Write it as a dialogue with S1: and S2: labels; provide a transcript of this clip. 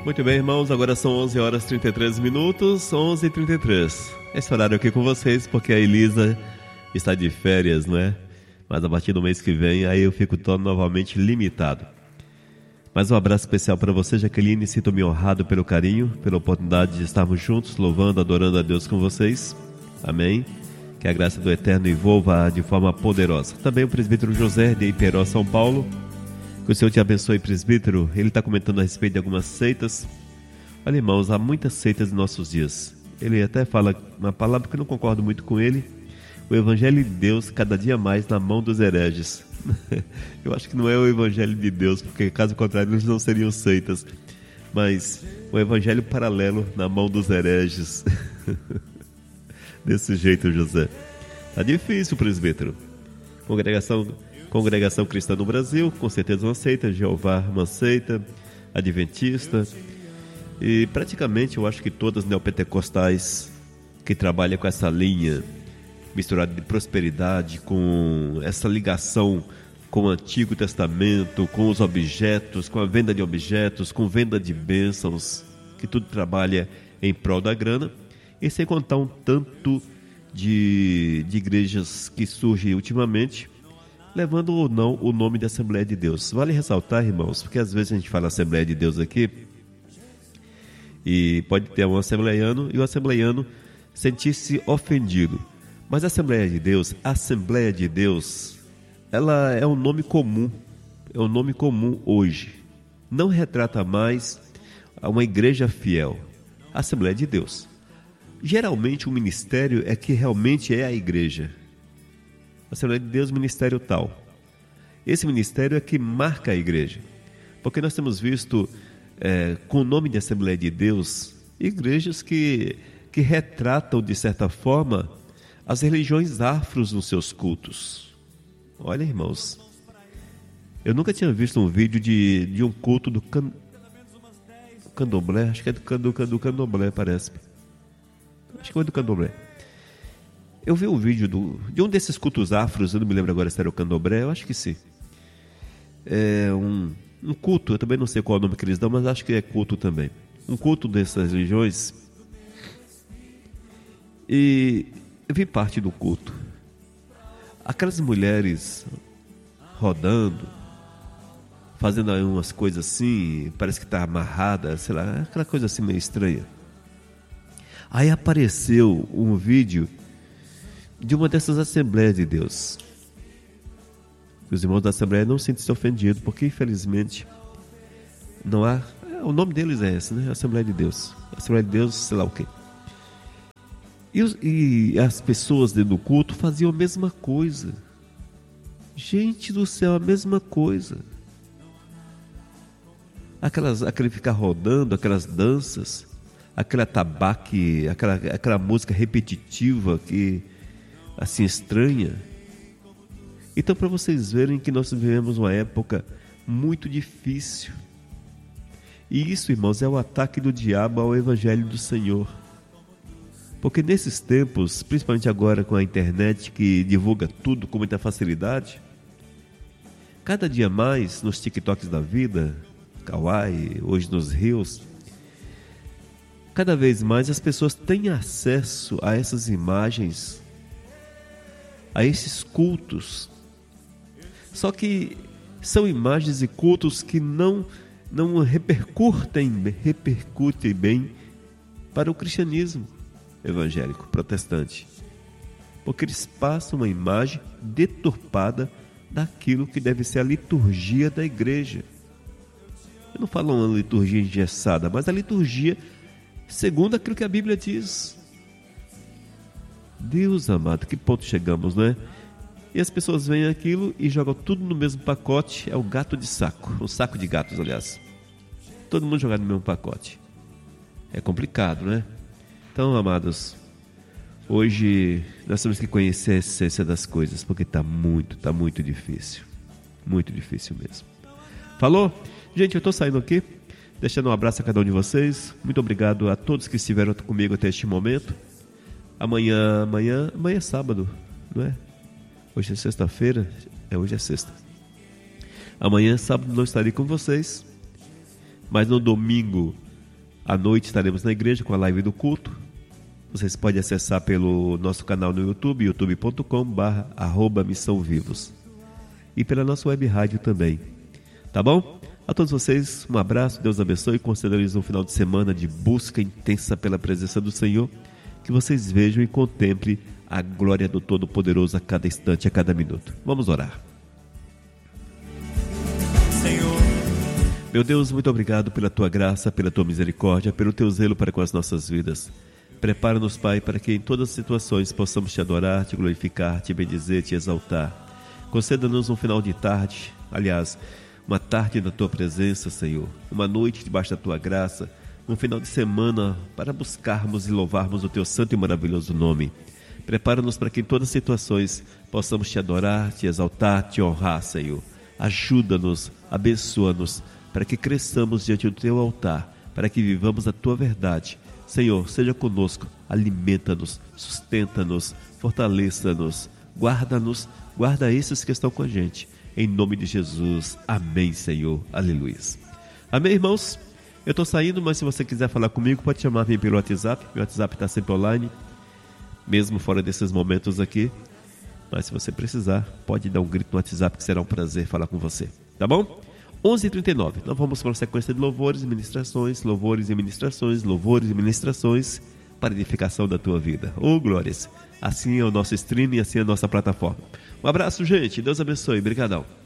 S1: Muito bem, irmãos, agora são 11 horas e 33 minutos, 11h33. Esse horário aqui com vocês, porque a Elisa está de férias, não é? Mas a partir do mês que vem, aí eu fico todo novamente limitado. Mais um abraço especial para você, Jaqueline. Sinto-me honrado pelo carinho, pela oportunidade de estarmos juntos, louvando, adorando a Deus com vocês. Amém? Que a graça do Eterno envolva de forma poderosa. Também o presbítero José de Iperó, São Paulo. Que o Senhor te abençoe, presbítero. Ele está comentando a respeito de algumas seitas. Olha, irmãos, há muitas seitas em nossos dias. Ele até fala uma palavra que eu não concordo muito com ele. O Evangelho de Deus, cada dia mais na mão dos hereges. Eu acho que não é o Evangelho de Deus, porque caso contrário eles não seriam seitas. Mas o Evangelho paralelo na mão dos hereges. Desse jeito, José. Tá difícil, presbítero. Congregação Cristã no Brasil, com certeza uma seita. Jeová, uma seita. Adventista. E praticamente eu acho que todas neopentecostais que trabalham com essa linha misturada de prosperidade, com essa ligação com o Antigo Testamento, com os objetos, com a venda de objetos, com venda de bênçãos, que tudo trabalha em prol da grana. E sem contar um tanto de igrejas que surgem ultimamente, levando ou não o nome da Assembleia de Deus. Vale ressaltar, irmãos, porque às vezes a gente fala Assembleia de Deus aqui, e pode ter um assembleiano, e o assembleiano sentir-se ofendido. Mas a Assembleia de Deus, ela é um nome comum, hoje. Não retrata mais uma igreja fiel, a Assembleia de Deus. Geralmente o ministério é que realmente é a igreja. A Assembleia de Deus, ministério tal. Esse ministério é que marca a igreja. Porque nós temos visto, com o nome de Assembleia de Deus, igrejas que retratam, de certa forma, as religiões afros nos seus cultos. Olha, irmãos, eu nunca tinha visto um vídeo de um culto do candomblé. Acho que é do candomblé, parece. Acho que foi do candomblé. Eu vi um vídeo de um desses cultos afros, eu não me lembro agora se era o candomblé, eu acho que sim. É um culto, eu também não sei qual é o nome que eles dão, mas acho que é culto também. Um culto dessas religiões. E eu vi parte do culto. Aquelas mulheres rodando, fazendo umas coisas assim, parece que está amarrada, sei lá, aquela coisa assim meio estranha. Aí apareceu um vídeo de uma dessas Assembleias de Deus. Os irmãos da Assembleia não sentem-se ofendidos, porque infelizmente não há... O nome deles é esse, né? Assembleia de Deus. Assembleia de Deus, sei lá o quê. E as pessoas dentro do culto faziam a mesma coisa. Gente do céu, a mesma coisa. Aquele ficar rodando, aquelas danças, aquele atabaque, aquela música repetitiva que assim estranha. Então, para vocês verem que nós vivemos uma época muito difícil. E isso, irmãos, é o ataque do diabo ao Evangelho do Senhor. Porque nesses tempos, principalmente agora com a internet que divulga tudo com muita facilidade, cada dia mais nos TikToks da vida, Kawaii, hoje nos Reels, cada vez mais as pessoas têm acesso a essas imagens, a esses cultos. Só que são imagens e cultos que não repercutem bem para o cristianismo evangélico, protestante. Porque eles passam uma imagem deturpada daquilo que deve ser a liturgia da igreja. Eu não falo uma liturgia engessada, mas a liturgia segundo aquilo que a Bíblia diz. Deus amado, que ponto chegamos, não é? E as pessoas veem aquilo e jogam tudo no mesmo pacote. É o gato de saco, um saco de gatos, aliás. Todo mundo jogado no mesmo pacote. É complicado, né? Então, amados, hoje nós temos que conhecer a essência das coisas, porque está muito difícil. Muito difícil mesmo. Falou? Gente, eu estou saindo aqui, deixando um abraço a cada um de vocês. Muito obrigado a todos que estiveram comigo até este momento. Amanhã é sábado, não é? Hoje é sexta-feira, hoje é sexta. Amanhã, sábado, não estarei com vocês, mas no domingo À noite estaremos na igreja com a live do culto. Vocês podem acessar pelo nosso canal no YouTube, youtube.com/missãovivos. E pela nossa web rádio também. Tá bom? A todos vocês, um abraço, Deus abençoe e conceda-lhes um final de semana de busca intensa pela presença do Senhor. Que vocês vejam e contemplem a glória do Todo-Poderoso a cada instante, a cada minuto. Vamos orar. Senhor. Meu Deus, muito obrigado pela Tua graça, pela Tua misericórdia, pelo Teu zelo para com as nossas vidas. Prepara-nos, Pai, para que em todas as situações possamos Te adorar, Te glorificar, Te bendizer, Te exaltar. Conceda-nos um final de tarde, aliás, uma tarde na Tua presença, Senhor. Uma noite debaixo da Tua graça, um final de semana para buscarmos e louvarmos o Teu santo e maravilhoso nome. Prepara-nos para que em todas as situações possamos Te adorar, Te exaltar, Te honrar, Senhor. Ajuda-nos, abençoa-nos, para que cresçamos diante do Teu altar, para que vivamos a Tua verdade. Senhor, seja conosco, alimenta-nos, sustenta-nos, fortaleça-nos, guarda-nos, guarda esses que estão com a gente. Em nome de Jesus, amém, Senhor, aleluia. Amém, irmãos? Eu estou saindo, mas se você quiser falar comigo, pode chamar-me pelo WhatsApp. Meu WhatsApp está sempre online, mesmo fora desses momentos aqui. Mas se você precisar, pode dar um grito no WhatsApp, que será um prazer falar com você. Tá bom? 11h39. Nós vamos para uma sequência de louvores e ministrações, louvores e ministrações, louvores e ministrações, para a edificação da tua vida. Oh, glórias! Assim é o nosso stream e assim é a nossa plataforma. Um abraço, gente. Deus abençoe. Obrigadão.